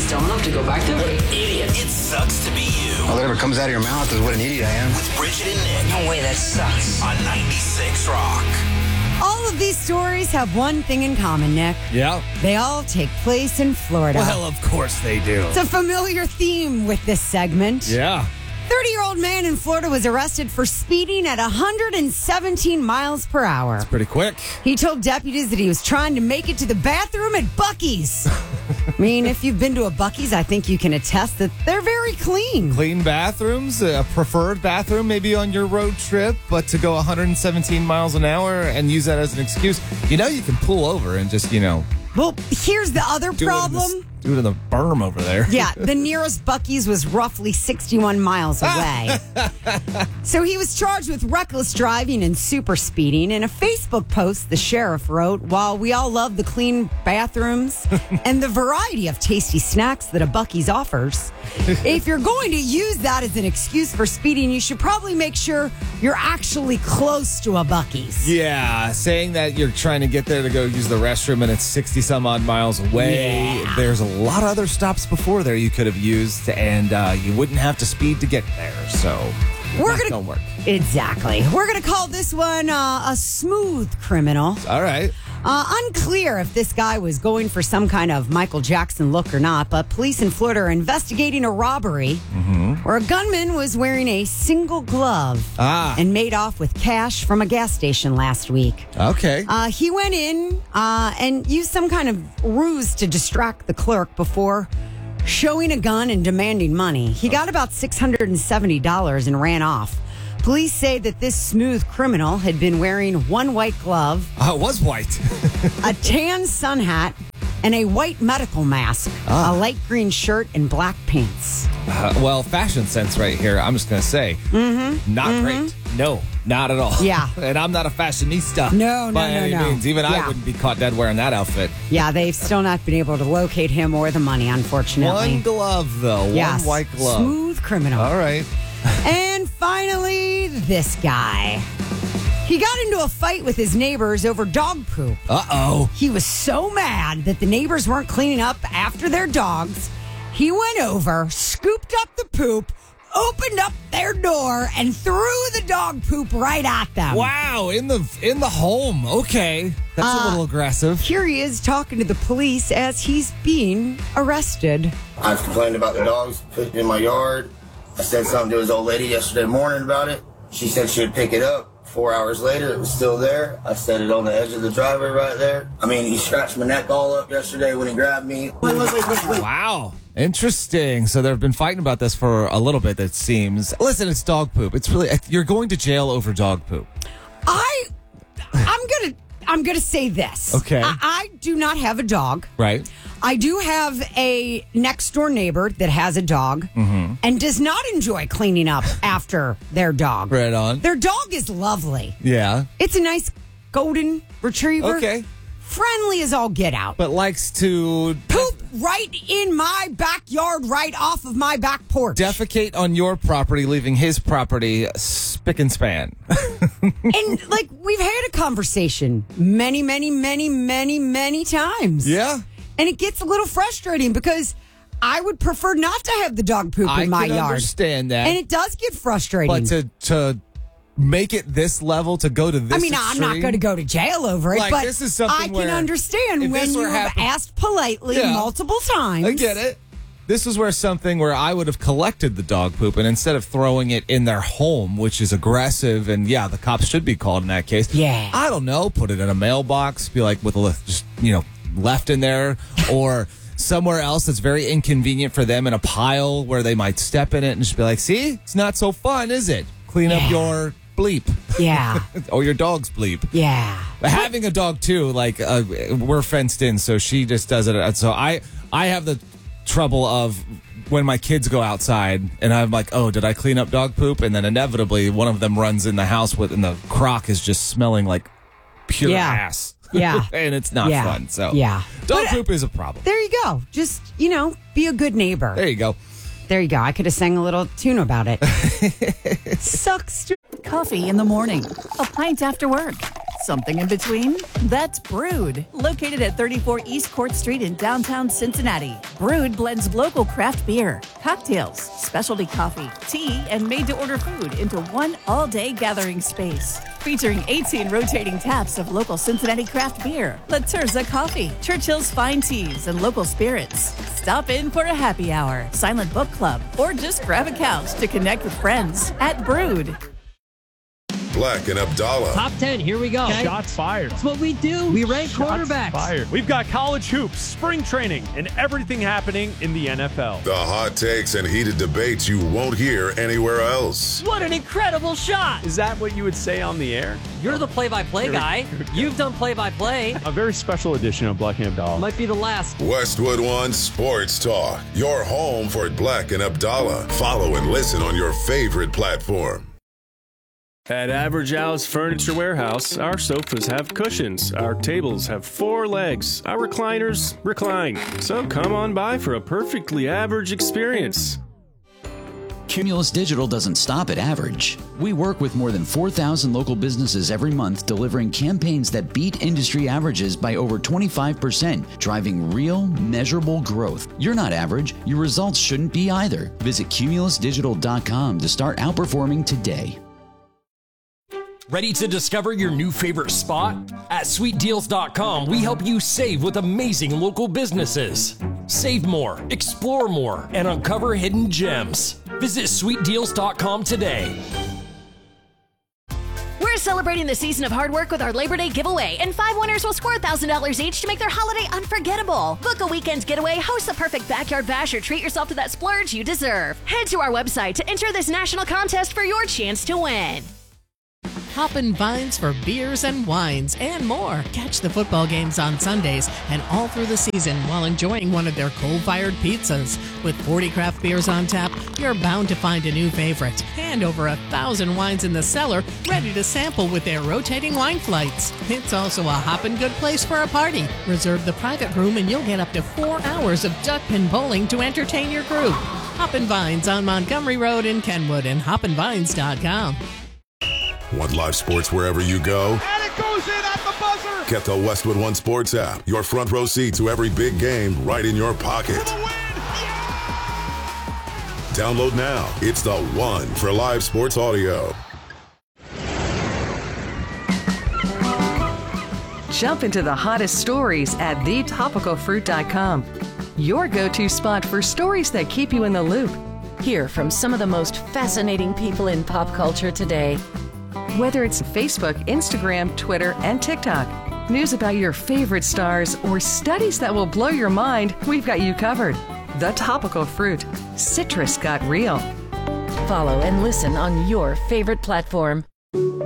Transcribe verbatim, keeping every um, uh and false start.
still enough to go back there. What an idiot. It sucks to be you. Whatever comes out of your mouth is what an idiot I am. With Bridget and Nick. No way, that sucks. On ninety-six Rock. All of these stories have one thing in common, Nick. Yeah. They all take place in Florida. Well, of course they do. It's a familiar theme with this segment. Yeah. thirty-year-old man in Florida was arrested for speeding at one hundred seventeen miles per hour. It's pretty quick. He told deputies that he was trying to make it to the bathroom at Buc-ee's. I mean, if you've been to a Buc-ee's, I think you can attest that they're very clean. Clean bathrooms, a preferred bathroom maybe on your road trip, but to go one hundred seventeen miles an hour and use that as an excuse, you know you can pull over and just, you know... Well, here's the other do problem. It in the, do it in the berm over there. Yeah, the nearest Buc-ee's was roughly sixty-one miles away. So he was charged with reckless driving and super speeding. In a Facebook post, the sheriff wrote, "While we all love the clean bathrooms and the variety of tasty snacks that a Buc-ee's offers, if you're going to use that as an excuse for speeding, you should probably make sure you're actually close to a Buc-ee's." Yeah, saying that you're trying to get there to go use the restroom and it's sixty some odd miles away. Yeah. There's a lot of other stops before there you could have used, and uh, you wouldn't have to speed to get there. So We're not gonna work. Exactly. We're gonna call this one uh, a smooth criminal. All right. Uh, unclear if this guy was going for some kind of Michael Jackson look or not, but police in Florida are investigating a robbery where a gunman was wearing a single glove Ah. and made off with cash from a gas station last week. Okay. Uh, he went in uh, and used some kind of ruse to distract the clerk before showing a gun and demanding money. He got about six hundred seventy dollars and ran off. Police say that this smooth criminal had been wearing one white glove, Uh, it was white. a tan sun hat, and a white medical mask, Ah. a light green shirt, and black pants. Uh, well, fashion sense right here. I'm just going to say, mm-hmm. not mm-hmm. great. No, not at all. Yeah. And I'm not a fashionista. No, no, by no, any no. means. Even I Yeah. wouldn't be caught dead wearing that outfit. Yeah, they've still not been able to locate him or the money, unfortunately. One glove, though. Yes. One white glove. Smooth criminal. All right. And finally, this guy. He got into a fight with his neighbors over dog poop. Uh-oh. He was so mad that the neighbors weren't cleaning up after their dogs. He went over, scooped up the poop, opened up their door, and threw the dog poop right at them. Wow, in the in the home. Okay. That's Uh, a little aggressive. Here he is talking to the police as he's being arrested. I've complained about the dogs putting in my yard. I said something to his old lady yesterday morning about it. She said she would pick it up. Four hours later, it was still there. I set it on the edge of the driveway right there. I mean, he scratched my neck all up yesterday when he grabbed me. Wait, wait, wait, wait, wait. Wow. Interesting. So they've been fighting about this for a little bit, it seems. Listen, it's dog poop. It's really, you're going to jail over dog poop. I, I'm gonna, I'm gonna say this. Okay. I, I do not have a dog. Right. I do have a next door neighbor that has a dog and does not enjoy cleaning up after their dog. Right on. Their dog is lovely. Yeah. It's a nice golden retriever. Okay. Friendly as all get out. But likes to Poop right in my backyard, right off of my back porch. defecate on your property, leaving his property spick and span. And like we've had a conversation many, many, many, many, many times. Yeah. And it gets a little frustrating because I would prefer not to have the dog poop I in my can yard. understand that. And it does get frustrating. But to to make it this level, to go to this I mean, I'm not extreme, going to go to jail over it, Like, but this is something I can where understand if when this you were have happen- asked politely Yeah. multiple times. I get it. This is where something where I would have collected the dog poop, and instead of throwing it in their home, which is aggressive, and yeah, the cops should be called in that case. Yeah. I don't know. Put it in a mailbox. Be like with a li- just you know left in there, or somewhere else that's very inconvenient for them in a pile where they might step in it and just be like, "See, it's not so fun, is it? Clean Yeah. up your bleep." Yeah. Or your dog's bleep. Yeah. But having a dog too, like uh, we're fenced in, so she just does it. So I, I have the trouble of when my kids go outside, and I'm like, oh, did I clean up dog poop? And then inevitably one of them runs in the house with, and the crock is just smelling like pure Yeah. ass. Yeah. And it's not Yeah. fun. So Yeah. dog But, uh, poop is a problem. There you go. Just, you know, be a good neighbor. There you go. There you go. I could have sang a little tune about it. Sucks. to- Coffee in the morning. A pint after work. something in between? That's Brood, located at thirty-four East Court Street in downtown Cincinnati. Brood blends local craft beer, cocktails, specialty coffee, tea, and made-to-order food into one all-day gathering space. Featuring eighteen rotating taps of local Cincinnati craft beer, La Terza Coffee, Churchill's Fine Teas, and local spirits. Stop in for a happy hour, silent book club, or just grab a couch to connect with friends at Brood. Black and Abdallah. Top ten, here we go. Okay. Shots fired. That's what we do. We rank Shots quarterbacks. Fired. We've got college hoops, spring training, and everything happening in the N F L. The hot takes and heated debates you won't hear anywhere else. What an incredible shot. Is that what you would say on the air? You're the play-by-play guy. You've done play-by-play. A very special edition of Black and Abdallah. Might be the last. Westwood One Sports Talk. Your home for Black and Abdallah. Follow and listen on your favorite platform. At Average Al's Furniture Warehouse, our sofas have cushions, our tables have four legs, our recliners recline. So come on by for a perfectly average experience. Cumulus Digital doesn't stop at average. We work with more than four thousand local businesses every month, delivering campaigns that beat industry averages by over twenty-five percent, driving real, measurable growth. You're not average. Your results shouldn't be either. Visit cumulus digital dot com to start outperforming today. Ready to discover your new favorite spot? At sweet deals dot com, we help you save with amazing local businesses. Save more, explore more, and uncover hidden gems. Visit sweet deals dot com today. We're celebrating the season of hard work with our Labor Day giveaway, and five winners will score one thousand dollars each to make their holiday unforgettable. Book a weekend getaway, host the perfect backyard bash, or treat yourself to that splurge you deserve. Head to our website to enter this national contest for your chance to win. Hoppin' Vines for beers and wines and more. Catch the football games on Sundays and all through the season while enjoying one of their coal-fired pizzas. With forty craft beers on tap, you're bound to find a new favorite. And over a thousand wines in the cellar ready to sample with their rotating wine flights. It's also a hoppin' good place for a party. Reserve the private room and you'll get up to four hours of duck pin bowling to entertain your group. Hoppin' Vines on Montgomery Road in Kenwood and hoppin vines dot com. Want live sports wherever you go? And it goes in at the buzzer! Get the Westwood One Sports app. Your front row seat to every big game right in your pocket. Yeah! Download now. It's the one for live sports audio. Jump into the hottest stories at the topical fruit dot com. Your go-to spot for stories that keep you in the loop. Hear from some of the most fascinating people in pop culture today. Whether it's Facebook, Instagram, Twitter, and TikTok, news about your favorite stars, or studies that will blow your mind, we've got you covered. The Topical Fruit. Citrus got real. Follow and listen on your favorite platform.